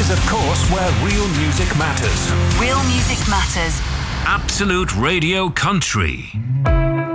is, of course, where real music matters. Real music matters. Absolute Radio Country.